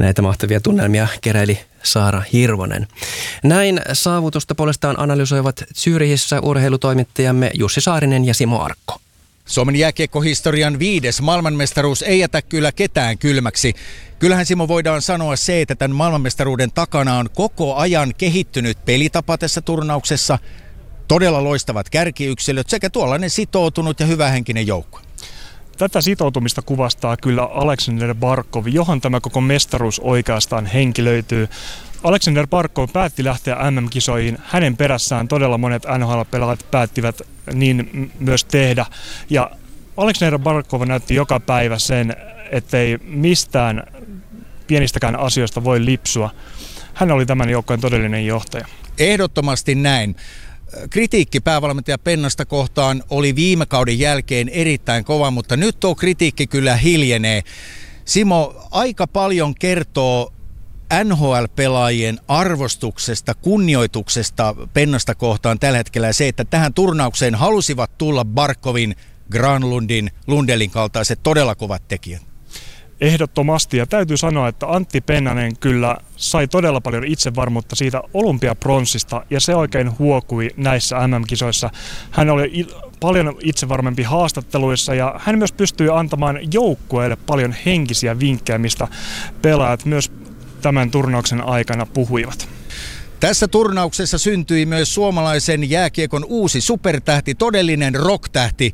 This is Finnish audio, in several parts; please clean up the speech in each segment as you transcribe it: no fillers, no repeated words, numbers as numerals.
näitä mahtavia tunnelmia keräili Saara Hirvonen. Näin saavutusta puolestaan analysoivat Zürichissä urheilutoimittajamme Jussi Saarinen ja Simo Arkko. Suomen jääkiekkohistorian 5. maailmanmestaruus ei jätä kyllä ketään kylmäksi. Kyllähän, Simo, voidaan sanoa se, että tämän maailmanmestaruuden takana on koko ajan kehittynyt pelitapa tässä turnauksessa, todella loistavat kärkiyksilöt sekä tuollainen sitoutunut ja hyvähenkinen joukkue. Tätä sitoutumista kuvastaa kyllä Aleksander Barkov, johon tämä koko mestaruus oikeastaan henkilöityy. Aleksander Barkov päätti lähteä MM-kisoihin. Hänen perässään todella monet NHL-pelaajat päättivät niin myös tehdä. Ja Aleksander Barkov näytti joka päivä sen, ettei mistään pienistäkään asioista voi lipsua. Hän oli tämän joukkojen todellinen johtaja. Ehdottomasti näin. Kritiikki päävalmentaja Pennasta kohtaan oli viime kauden jälkeen erittäin kova, mutta nyt tuo kritiikki kyllä hiljenee. Simo, aika paljon kertoo NHL-pelaajien arvostuksesta, kunnioituksesta Pennasta kohtaan tällä hetkellä se, että tähän turnaukseen halusivat tulla Barkovin, Granlundin, Lundellin kaltaiset todella kovat tekijät. Ehdottomasti, ja täytyy sanoa, että Antti Pennanen kyllä sai todella paljon itsevarmuutta siitä olympiapronssista, ja se oikein huokui näissä MM-kisoissa. Hän oli paljon itsevarmempi haastatteluissa, ja hän myös pystyi antamaan joukkueelle paljon henkisiä vinkkejä, mistä pelaajat myös tämän turnauksen aikana puhuivat. Tässä turnauksessa syntyi myös suomalaisen jääkiekon uusi supertähti, todellinen rocktähti,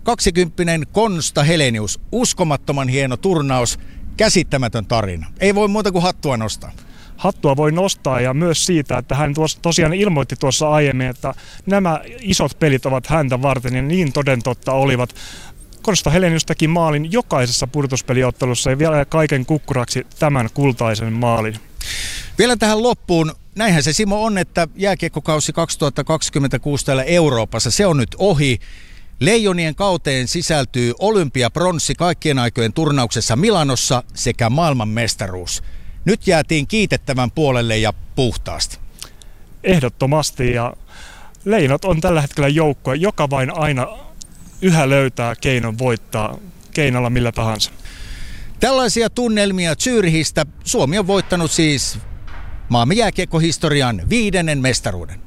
20 Konsta Helenius. Uskomattoman hieno turnaus, käsittämätön tarina. Ei voi muuta kuin hattua nostaa. Hattua voi nostaa, ja myös siitä, että hän tosiaan ilmoitti tuossa aiemmin, että nämä isot pelit ovat häntä varten, ja niin toden totta olivat. Konsta Helenius teki maalin jokaisessa pudotuspeliottelussa ja vielä kaiken kukkuraksi tämän kultaisen maalin. Vielä tähän loppuun. Näinhän se, Simo, on, että jääkiekkokausi 2026 täällä Euroopassa, se on nyt ohi. Leijonien kauteen sisältyy olympiapronssi kaikkien aikojen turnauksessa Milanossa sekä maailmanmestaruus. Nyt jäätiin kiitettävän puolelle ja puhtaasti. Ehdottomasti, ja Leijonat on tällä hetkellä joukkue, joka vain aina yhä löytää keinon voittaa keinolla millä tahansa. Tällaisia tunnelmia Zürichistä. Suomi on voittanut siis maamme jääkiekkohistorian 5. mestaruuden.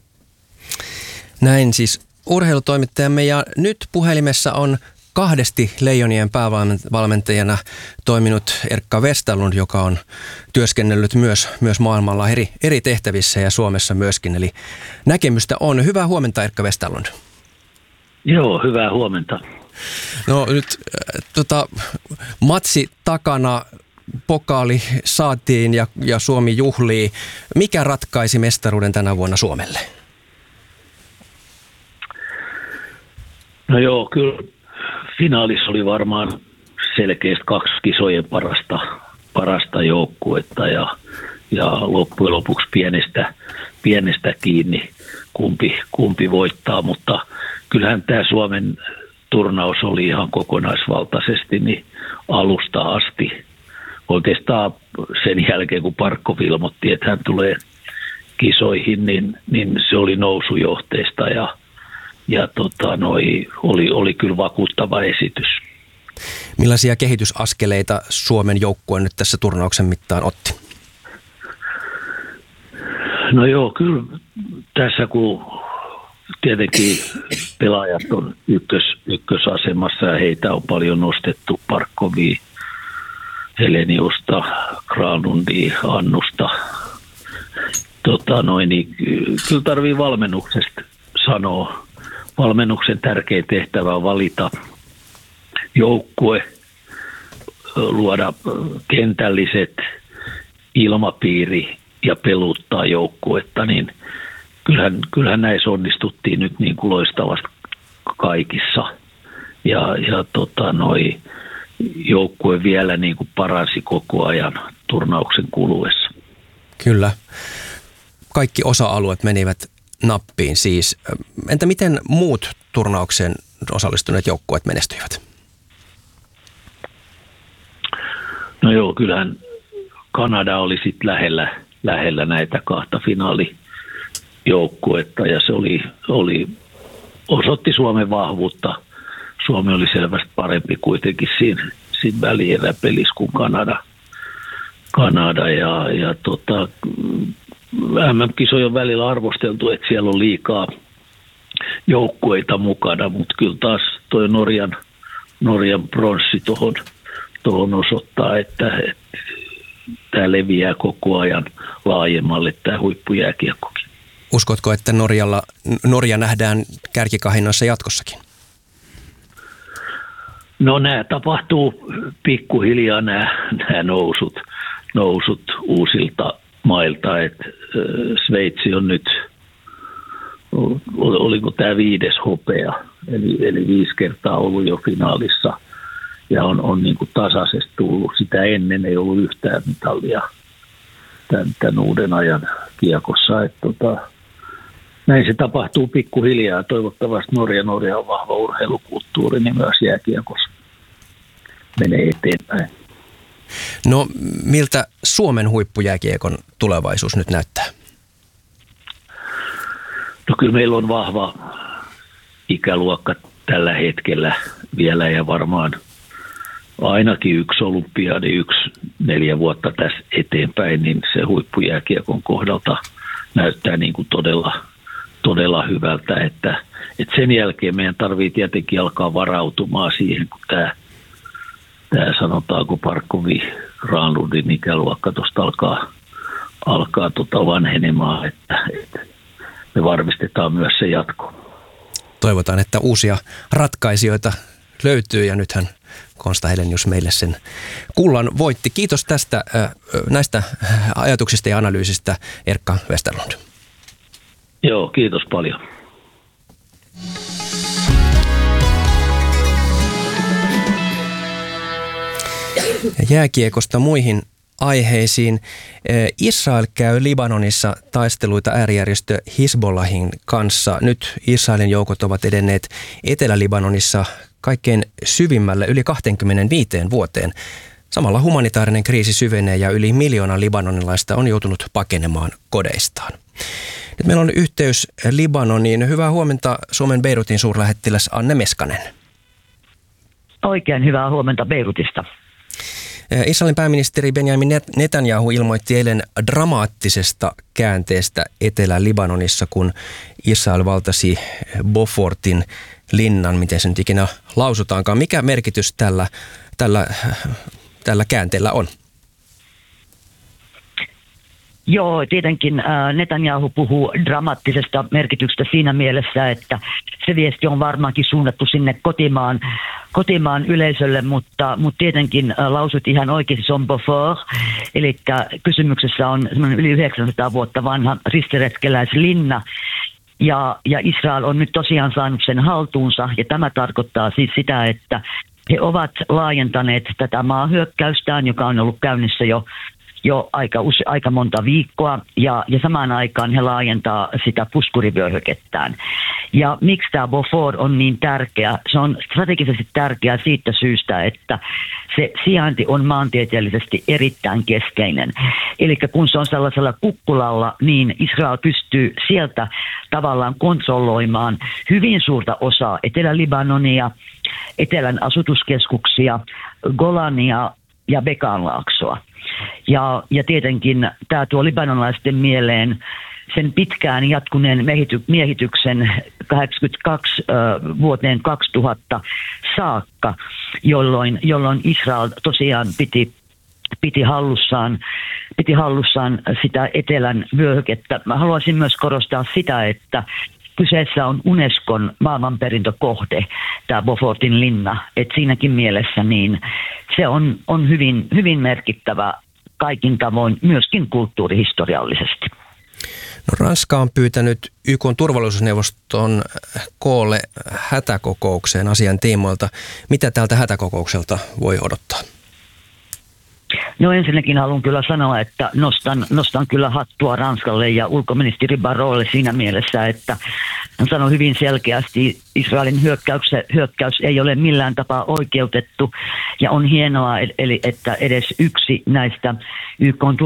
Näin siis urheilutoimittajamme, ja nyt puhelimessa on kahdesti Leijonien päävalmentajana toiminut Erkka Westerlund, joka on työskennellyt myös maailmalla eri tehtävissä ja Suomessa myöskin. Eli näkemystä on. Hyvää huomenta, Erkka Westerlund. Joo, hyvää huomenta. No nyt matsi takana, pokaali saatiin ja Suomi juhlii. Mikä ratkaisi mestaruuden tänä vuonna Suomelle? No joo, kyllä finaalissa oli varmaan selkeästi 2 kisojen parasta joukkuetta ja loppujen lopuksi pienestä kiinni kumpi voittaa, mutta kyllähän tämä Suomen turnaus oli ihan kokonaisvaltaisesti niin alusta asti. Oikeastaan sen jälkeen, kun Barkov ilmoitti, että hän tulee kisoihin, niin se oli nousujohteista ja oli kyllä vakuuttava esitys. Millaisia kehitysaskeleita Suomen joukkue nyt tässä turnauksen mittaan otti? No joo, kyllä tässä kun tietenkin pelaajat on ykkösasemassa ja heitä on paljon nostettu, Barkovia, Heleniusta, Granlundia, Annusta. Niin kyllä tarvii valmennuksesta sanoa. Valmennuksen tärkein tehtävä on valita joukkue, luoda kentälliset ilmapiiri ja peluttaa joukkuetta, niin kyllähän näissä onnistuttiin nyt niin kuin loistavasti kaikissa. Ja joukkue vielä niin kuin paransi koko ajan turnauksen kuluessa. Kyllä. Kaikki osa-alueet menivät nappiin siis. Entä miten muut turnaukseen osallistuneet joukkueet menestyivät? No joo, kyllähän Kanada oli sitten lähellä näitä 2 finaalijoukkuetta ja se osoitti Suomen vahvuutta. Suomi oli selvästi parempi kuitenkin siinä välieräpelissä kuin Kanada ja MM-kisojen välillä arvosteltu, että siellä on liikaa joukkueita mukana, mutta kyllä taas toi Norjan pronssi tuohon osoittaa, että tämä leviää koko ajan laajemmalle tämä huippujääkiekkokin. Uskotko, että Norja nähdään kärkikahinnoissa jatkossakin? No nämä tapahtuu pikkuhiljaa nämä nousut uusilta mailta, että Sveitsi on nyt, oliko tämä 5. hopea, eli 5 kertaa ollut jo finaalissa ja on niin kuin tasaisesti tullut. Sitä ennen ei ollut yhtään mitallia tämän uuden ajan kiekossa. Näin se tapahtuu pikkuhiljaa. Toivottavasti Norja on vahva urheilukulttuuri, niin myös jääkiekossa menee eteenpäin. No miltä Suomen huippujääkiekon tulevaisuus nyt näyttää? No kyllä meillä on vahva ikäluokka tällä hetkellä vielä ja varmaan ainakin 1 olympiadi, 4 vuotta tässä eteenpäin, niin se huippujääkiekon kohdalta näyttää niin kuin todella hyvältä, että sen jälkeen meidän tarvitsee tietenkin alkaa varautumaan siihen, kun tämä sanotaanko Parkkovi Granlundin ikäluokka tuosta alkaa vanhenemaan, että me varmistetaan myös se jatko. Toivotaan, että uusia ratkaisijoita löytyy ja nythän Konsta Helenius meille sen kullan voitti. Kiitos näistä ajatuksista ja analyysistä, Erkka Westerlund. Joo, kiitos paljon. Jääkiekosta muihin aiheisiin. Israel käy Libanonissa taisteluita äärijärjestö Hizbollahin kanssa. Nyt Israelin joukot ovat edenneet Etelä-Libanonissa kaikkein syvimmälle yli 25 vuoteen. Samalla humanitaarinen kriisi syvenee ja yli 1 miljoona libanonilaista on joutunut pakenemaan kodeistaan. Nyt meillä on yhteys Libanoniin. Hyvää huomenta Suomen Beirutin suurlähettiläs Anne Meskanen. Oikein hyvää huomenta Beirutista. Israelin pääministeri Benjamin Netanyahu ilmoitti eilen dramaattisesta käänteestä Etelä-Libanonissa, kun Israel valtasi Beaufortin linnan, miten se nyt ikinä lausutaankaan. Mikä merkitys tällä käänteellä on? Joo, tietenkin Netanyahu puhuu dramaattisesta merkityksestä siinä mielessä, että se viesti on varmaankin suunnattu sinne kotimaan yleisölle, mutta tietenkin lausut ihan oikein, se on Beaufort, eli kysymyksessä on semmoinen yli 900 vuotta vanha ristiretkeläislinna, ja Israel on nyt tosiaan saanut sen haltuunsa, ja tämä tarkoittaa siis sitä, että he ovat laajentaneet tätä maahyökkäystään, joka on ollut käynnissä jo aika monta viikkoa, ja samaan aikaan he laajentaa sitä puskurivyöhykettään. Ja miksi tämä Beaufort on niin tärkeä? Se on strategisesti tärkeä siitä syystä, että se sijainti on maantieteellisesti erittäin keskeinen. Eli kun se on sellaisella kukkulalla, niin Israel pystyy sieltä tavallaan kontrolloimaan hyvin suurta osaa Etelä-Libanonia, etelän asutuskeskuksia, Golania ja Bekanlaaksoa. Ja tietenkin tämä tuo libanonlaisten mieleen sen pitkään jatkuneen miehityksen 82 vuoteen 2000 saakka, jolloin Israel tosiaan piti hallussaan sitä etelän vyöhykettä. Mä haluaisin myös korostaa sitä, että kyseessä on Unescon maailmanperintökohde, tämä Beaufortin linna. Et siinäkin mielessä niin se on hyvin, hyvin merkittävä kaikin tavoin, myöskin kulttuurihistoriallisesti. No, Ranska on pyytänyt YK:n turvallisuusneuvoston koolle hätäkokoukseen asian tiimoilta. Mitä tältä hätäkokoukselta voi odottaa? No ensinnäkin haluan kyllä sanoa, että nostan kyllä hattua Ranskalle ja ulkoministeri Barrolle siinä mielessä, että hän sanoi hyvin selkeästi, Israelin hyökkäys ei ole millään tapaa oikeutettu ja on hienoa, eli että edes yksi näistä YK:n